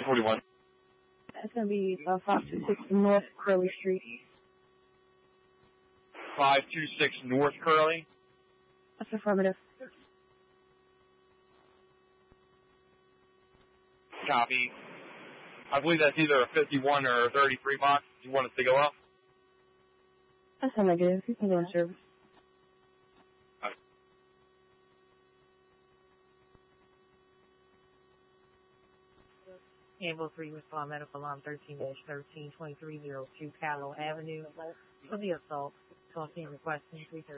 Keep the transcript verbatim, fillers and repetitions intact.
forty-one. That's going to be uh, five two six North Curly Street. five two six North Curly? That's affirmative. Copy. I believe that's either a fifty-one or a thirty-three box. You want us to go up? That's a negative. You can go in service. Okay. Ambo three, respond medical alarm thirteen dash thirteen twenty-three oh two Callow Avenue for the assault. Talking requesting three thirty.